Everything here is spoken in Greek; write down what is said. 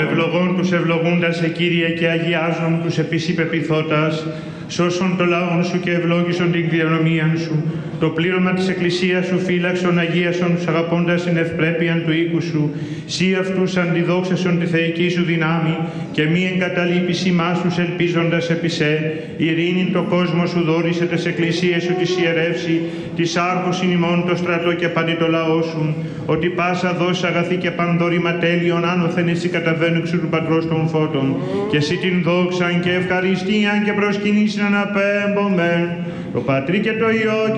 ευλογών τους ευλογούντας σε Κύριε και αγιάζων τους επίσης πεπιθώτας, σώσον το λαόν σου και ευλόγησον την κληρονομίαν σου, το πλήρωμα της Εκκλησίας σου φύλαξον αγίασον τους αγαπώντας την ευπρέπειαν του οίκου σου, σύ αυτούς αντιδόξασον τη θεϊκή σου δυνάμει και μη εγκαταλείπεις ημάς τους ελπίζοντας επί σε, ειρήνην το κόσμο σου δόρισε τες εκκλησίες σου της ιερεύσει, της άρχουσιν ημών το στρατό και παντί το λαό σου, ότι πάσα δώσει αγαθή και πανδόρημα τέλειον άνωθεν εσύ καταβαίνουν εξ του Πατρός των φώτων, και εσύ την δόξαν και ευχαριστίαν και προσκυνήσιν αναπέμπομεν, το Πατρί και το Υιό